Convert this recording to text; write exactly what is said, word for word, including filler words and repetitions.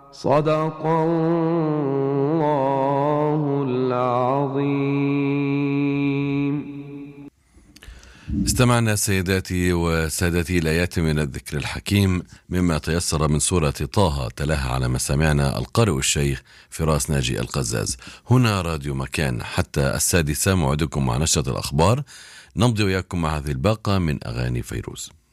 صدق الله العظيم. استمعنا سيداتي وسادتي الآيات من الذكر الحكيم مما تيسر من سورة طه، تلاها على مسامعنا القارئ الشيخ فراس ناجي القزاز. هنا راديو مكان حتى السادسة، موعدكم مع نشرة الأخبار. نمضي وياكم مع هذه الباقة من أغاني فيروز.